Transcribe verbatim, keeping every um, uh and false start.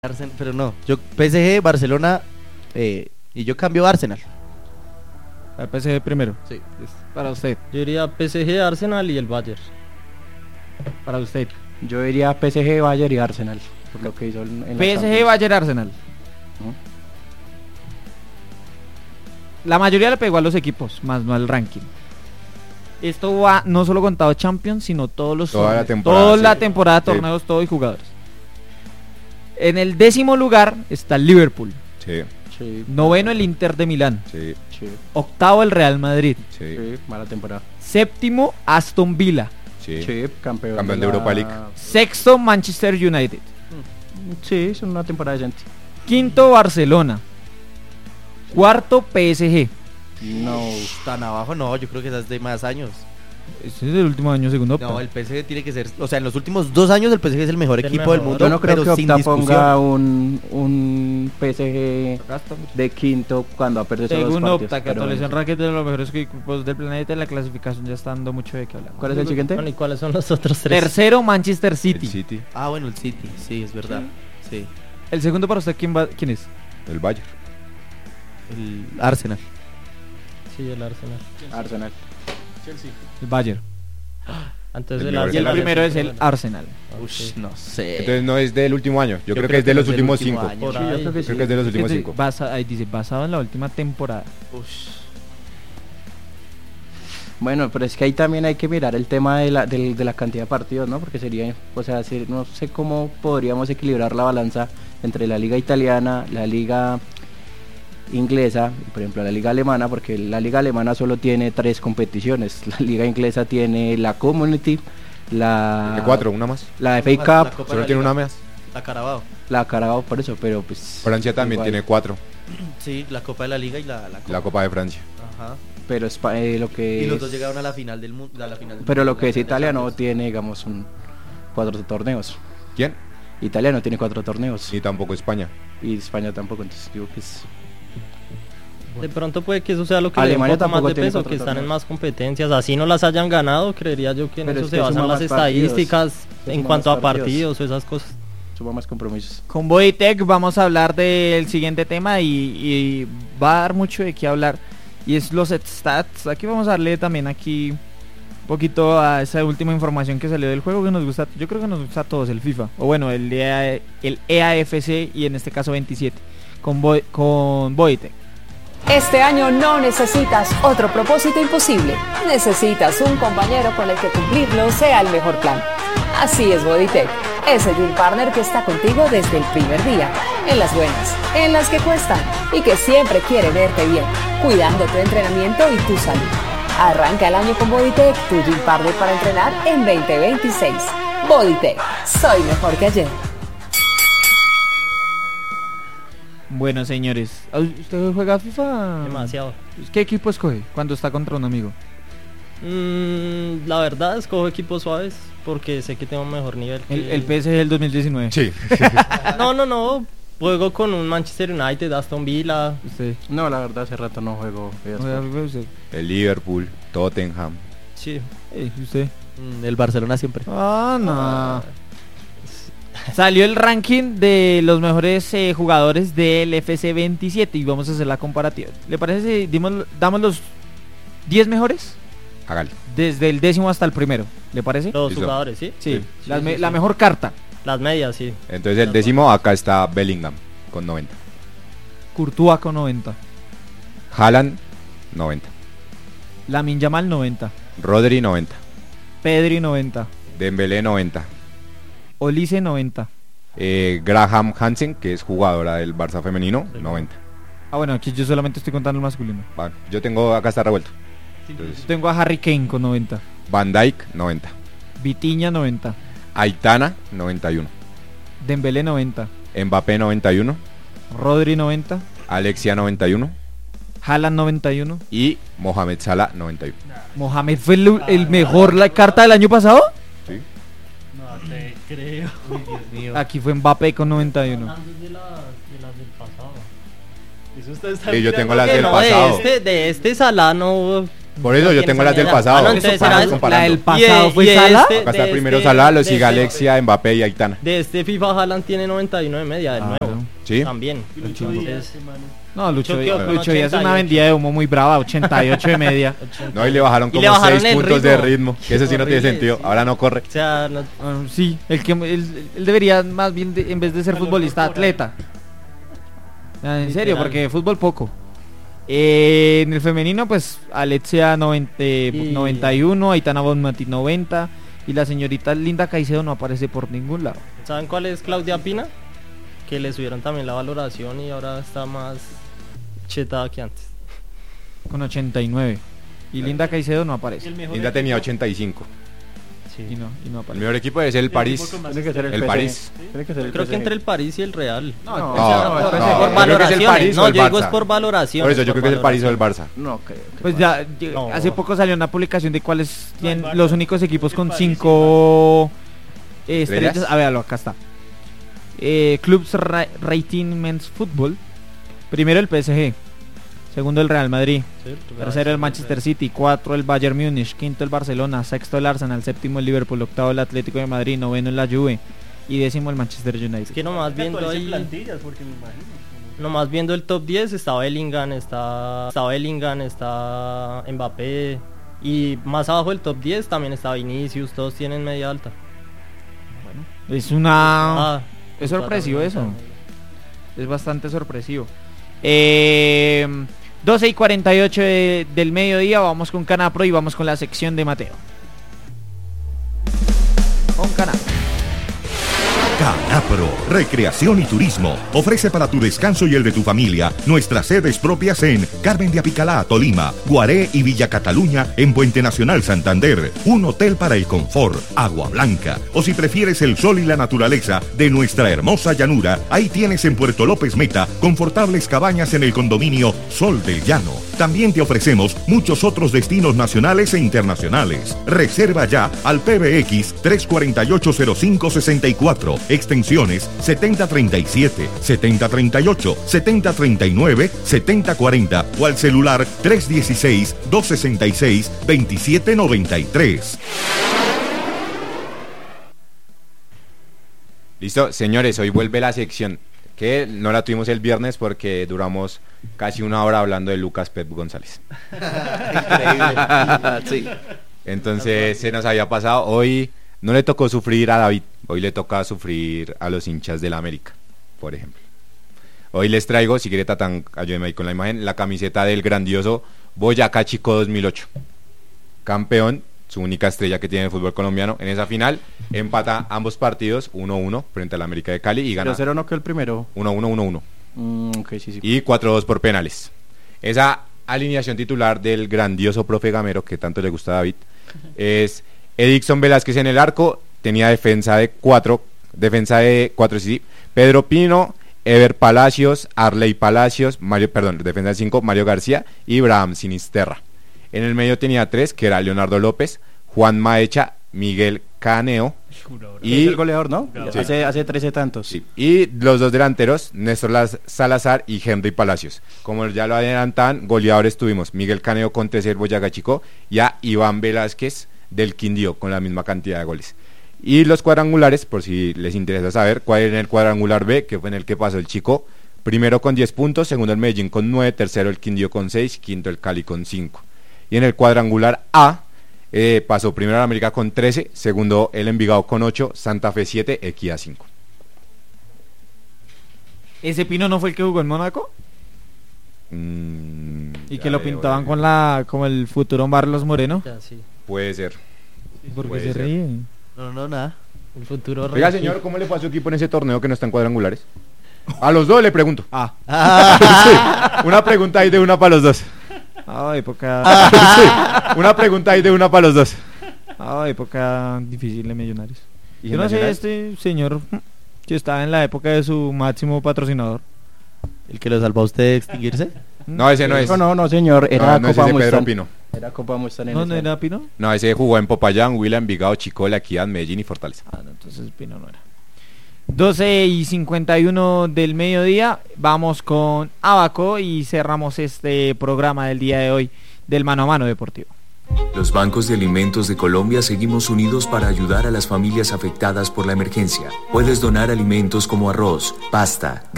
Arsenal, pero no, yo P S G, Barcelona eh, y yo cambio Arsenal. El P S G primero. Sí. Para usted. Yo diría P S G, Arsenal y el Bayern. Para usted. Yo diría P S G, Bayern y Arsenal, por lo que hizo en, en la P S G, Champions. Bayern, Arsenal. ¿No? La mayoría le pegó a los equipos, más no al ranking. Esto va no solo contado Champions, sino todos los Toda la torneos, temporada, toda sí. la temporada, Sí. torneos, todo y jugadores. En el décimo lugar está el Liverpool. Sí, Sí, Noveno el Inter de Milán. sí, sí, Octavo el Real Madrid. sí, sí, mala temporada. Séptimo Aston Villa. sí. Sí, campeón. Campeón de Europa League. Sexto Manchester United. Sí, es una temporada decente. Quinto Barcelona. Cuarto P S G. No, Tan abajo no, yo creo que esas de más años. Este es el último año, segundo. No, el P S G tiene que ser, o sea, en los últimos dos años el P S G es el mejor El equipo mejor. del mundo, yo no creo pero que sin Opta discusión. ponga un, un P S G de quinto cuando ha perdido esos dos Según partidos. Opta, que pero actualiza bueno. el ranking de los mejores equipos del planeta, la clasificación ya está dando mucho de qué hablar. ¿Cuál es el siguiente? Bueno, ¿y cuáles son los otros tres? Tercero Manchester City. El City, Ah, bueno, el City, sí, es verdad. Sí. El segundo para usted, ¿quién, va, quién es? el Bayern. El Arsenal. Sí, el Arsenal. Arsenal. El Bayern. Antes El del mejor. Y el Arsenal. primero es el Arsenal. Ush, no sé. Entonces no es del último año. Yo, creo, que es de que los es del últimos último cinco. año. Por Sí, yo ahí. creo que sí. Creo que es de los últimos Dice, cinco. basa- ahí dice, basado en la última temporada. Ush. Bueno, pero es que ahí también hay que mirar el tema de la, del- de la cantidad de partidos, ¿no? Porque sería, o sea, si- no sé cómo podríamos equilibrar la balanza entre la liga italiana, la liga inglesa y por ejemplo la liga alemana, porque la liga alemana solo tiene tres competiciones, la liga inglesa tiene la Community, la Tiene cuatro, una más. la F A La Cup, Copa de Solo la tiene Liga. una más. La Carabao. la Carabao, por eso, pero pues Francia también igual. tiene cuatro. Sí, la Copa de la Liga y la, la Copa. La Copa de Francia. Ajá. pero Espa- eh, lo que Y los es- dos llegaron a la final del mundo. La final del pero lo mundo, que la es final de Italia no Champions. tiene, digamos, un cuatro torneos. ¿Quién? Italia no tiene cuatro torneos Ni tampoco España. y España tampoco, entonces digo que es De pronto puede que eso sea lo que le dé un Alemania poco más tampoco de tiene peso, cuatro que están en torneos. más competencias. Así no las hayan ganado, creería yo que en Pero eso es se que basan suma las más partidos. estadísticas Suma en más cuanto a partidos. partidos o esas cosas. suma más compromisos. Con Bodytech vamos a hablar del siguiente tema y, y va a dar mucho de qué hablar. Y es los stats. Aquí vamos a darle también aquí un poquito a esa última información que salió del juego que nos gusta. Yo creo que nos gusta a todos, el FIFA. O bueno, el, E A, el E A F C y en este caso veintisiete. Con, Boy, con Bodytech. Este año no necesitas otro propósito imposible. Necesitas un compañero con el que cumplirlo sea el mejor plan. Así es Bodytech, ese Dream Partner que está contigo desde el primer día, en las buenas, en las que cuestan y que siempre quiere verte bien, cuidando tu entrenamiento y tu salud. Arranca el año con Bodytech, tu Dream Partner para entrenar en veinte veintiséis. Bodytech, soy mejor que ayer. Bueno, señores, ¿usted juega FIFA? Demasiado. ¿Qué equipo escoge cuando está contra un amigo? Mm, la verdad, escojo equipos suaves porque sé que tengo un mejor nivel. Que... El, el P S G del dos mil diecinueve. Sí. No, no, no. Juego con un Manchester United, Aston Villa. Usted. No, la verdad hace rato no juego. ¿No juega FIFA usted? El Liverpool, Tottenham. Sí. Ey, ¿usted? Mm, El Barcelona siempre. Ah, no. Salió el ranking de los mejores eh, jugadores del F C veintisiete y vamos a hacer la comparativa. ¿Le parece si dimos, damos los diez mejores? Hágale. Desde el décimo hasta el primero. ¿Le parece? Los Listo. jugadores, ¿sí? Sí, sí. la, Sí, me- sí, la sí. mejor carta. Las medias, sí. Entonces el décimo acá está Bellingham con noventa. Courtois con noventa. Haaland, noventa. Lamine Yamal noventa. Rodri, noventa. Pedri noventa. Dembélé, noventa. Olise noventa. Eh, Graham Hansen, que es jugadora del Barça femenino, noventa. Ah, bueno, aquí yo solamente estoy contando el masculino. Vale, yo tengo, acá está revuelto. Yo Entonces, tengo a Harry Kane con noventa. Van Dijk, noventa. Vitiña noventa. Aitana, noventa y uno. Dembélé noventa. Mbappé, noventa y uno. Rodri noventa. Alexia, noventa y uno. Haaland noventa y uno. Y Mohamed Salah, noventa y uno. Mohamed fue el, el mejor la carta del año pasado. ¿Sí? No te creo. Dios mío. Aquí fue Mbappé con noventa y uno. de las, de las del pasado. Sí, yo tengo las Que del no, pasado. De este, de este Salah no, Por eso yo tengo las del pasado. Ah, no, entonces Para era ir eso. comparando. La del Y pasado este- fue y de Salah. este- Acá está de el primero este- Salah, los de sigue este- Alexia, Mbappé y Aitana. De este FIFA Haaland tiene noventa y uno de media, del Claro. nuevo. Sí. También. Entonces, No, Lucho, Lucho quedó con Lucho Díaz es una ochenta y ocho. vendida de humo muy brava, ochenta y ocho de media. No, y le bajaron Y como le bajaron seis el puntos de ritmo. ritmo. Que eso sí no tiene Horrible, sentido. sí. Ahora no corre. o sea, no- Ah, sí, el que él, él debería más bien de- en vez de ser futbolista, atleta. Ah, en serio, Literal. porque fútbol poco. Eh, en el femenino, pues Alexia noventa, Y- noventa y uno, Aitana Bonmati noventa y la señorita Linda Caicedo no aparece por ningún lado. ¿saben cuál es Claudia Pina? Que le subieron también la valoración y ahora está más chetada que antes. Con ochenta y nueve. Y Linda Caicedo no aparece. Linda tenía ochenta y cinco. Y no, y no El aparece. mejor equipo debe ser el París. Tiene que ser el, El P S G. París. Tiene que ser el Creo P S que G. entre el París y el Real. No, No, O sea, no, por, no, por yo creo que es el valoraciones. París o No, el yo digo es Barça. por valoración. Por eso yo creo que es el París o el Barça. No creo. que Pues pasa. ya, ya- No. hace poco salió una publicación de cuáles tienen los únicos equipos con cinco eh, estrellas. ¿Estrellas? A verlo, acá está. Eh, Clubs Ra- Rating Men's Football. Primero el P S G. Segundo el Real Madrid. Tercero el Manchester City. Cuatro el Bayern Múnich. Quinto el Barcelona. Sexto el Arsenal. Séptimo el Liverpool. Octavo el Atlético de Madrid. Noveno el la Juve. Y décimo el Manchester United. Es que nomás viendo ahí, nomás viendo el top diez está Bellingham, está, está Bellingham, está Mbappé. Y más abajo del top diez también está Vinicius, todos tienen media alta. Es una... Ah, es sorpresivo eso. totalmente. Es bastante sorpresivo. Eh, doce y cuarenta y ocho de- del mediodía. Vamos con Canapro y vamos con la sección de Mateo. Con Canapro. Canapro, Recreación y Turismo, ofrece para tu descanso y el de tu familia nuestras sedes propias en Carmen de Apicalá, Tolima, Guaré y Villa Cataluña en Puente Nacional Santander, un hotel para el confort, agua blanca, o si prefieres el sol y la naturaleza de nuestra hermosa llanura, ahí tienes en Puerto López Meta confortables cabañas en el condominio Sol del Llano. También te ofrecemos muchos otros destinos nacionales e internacionales. Reserva ya al P B X tres cuatro ocho cero cinco seis cuatro, extensiones setenta treinta y siete, setenta treinta y ocho, setenta treinta y nueve, setenta cuarenta o al celular tres uno seis, dos seis seis, dos siete nueve tres. Listo, señores, hoy vuelve la sección que no la tuvimos el viernes porque duramos casi una hora hablando de Lucas Pep González. Increíble. Sí. Entonces se nos había pasado. Hoy no le tocó sufrir a David, hoy le toca sufrir a los hinchas del América, por ejemplo. Hoy les traigo, si quiere Tatán, ayúdeme ahí con la imagen, la camiseta del grandioso Boyacá Chico dos mil ocho. Campeón, su única estrella que tiene el fútbol colombiano. En esa final empata ambos partidos uno uno frente al América de Cali y gana Pero cero no quedó el primero. uno uno uno uno. Mm, ok, sí, sí. Y cuatro dos por penales. Esa alineación titular del grandioso profe Gamero, que tanto le gusta a David, es Edixon Velázquez en el arco, tenía defensa de cuatro, defensa de cuatro, sí, sí, Pedro Pino, Ever Palacios, Arley Palacios, Mario, perdón, defensa de cinco, Mario García y Braham Sinisterra. En el medio tenía tres, que era Leonardo López, Juan Maecha, Miguel Caneo Y y el goleador, ¿no? Sí. Hace, hace trece tantos. Sí, y los dos delanteros, Néstor Las- Salazar y Henry Palacios. Como ya lo adelantaban, goleadores tuvimos Miguel Caneo con trece del Boyacá Chico y a Iván Velázquez del Quindío con la misma cantidad de goles. Y los cuadrangulares, por si les interesa saber cuál era el cuadrangular B, que fue en el que pasó el Chico, primero con diez puntos, segundo el Medellín con nueve, tercero el Quindío con seis, quinto el Cali con cinco. Y en el cuadrangular A, Eh, pasó primero el América con trece, segundo el Envigado con ocho, Santa Fe siete, Equidad cinco. ¿Ese Pino no fue el que jugó en Mónaco? Mm, Y ya que lo veo, pintaban eh. con la como el futuro Marlos Moreno. Ya, sí. Puede ser. ¿Por qué Puede se ser. ríe? No, no, nada. El futuro Oiga, rey. señor, ¿cómo le fue a su equipo en ese torneo que no están cuadrangulares? A los dos le pregunto. Ah, Sí, una pregunta ahí de una para los dos. ah, época, Sí, una pregunta ahí de una para los dos. ah, época difícil de Millonarios. ¿Y Yo no sé, Nacional? este señor, si estaba en la época de su máximo patrocinador. ¿El que lo salvó a usted de extinguirse? No, ese no es. No, no, no, señor. Era No, no es Copa ese Pedro Mustang. Pino. Era Copa Mustang en ¿No, no esa- era Pino? No, ese jugó en Popayán, Huila, Envigado, Chico, La Equidad, Medellín y Fortaleza. Ah, no, entonces Pino no era. doce y cincuenta y uno del mediodía, vamos con Abaco y cerramos este programa del día de hoy. del Mano a Mano Deportivo. Los bancos de alimentos de Colombia seguimos unidos para ayudar a las familias afectadas por la emergencia. Puedes donar alimentos como arroz, pasta,